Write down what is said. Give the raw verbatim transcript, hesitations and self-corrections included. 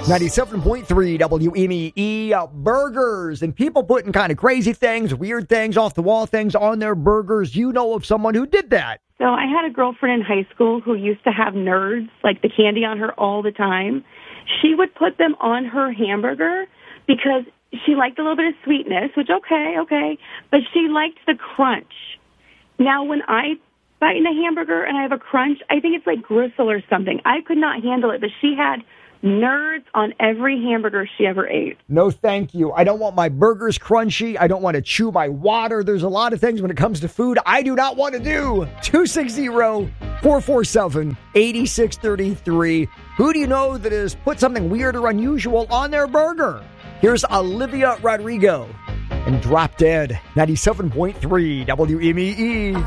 ninety-seven point three W M E E, uh, burgers, and people putting kind of crazy things, weird things, off-the-wall things on their burgers. You know of someone who did that. So I had a girlfriend in high school who used to have Nerds, like the candy on her all the time. She would put them on her hamburger because she liked a little bit of sweetness, which, okay, okay, but she liked the crunch. Now, when I bite in a hamburger and I have a crunch, I think it's like gristle or something. I could not handle it, but she had Nerds on every hamburger she ever ate. No, thank you. I don't want my burgers crunchy. I don't want to chew my water. There's a lot of things when it comes to food I do not want to do. two six zero, four four seven, eight six three three. Who do you know that has put something weird or unusual on their burger? Here's Olivia Rodrigo and Drop Dead, ninety-seven point three W M E E.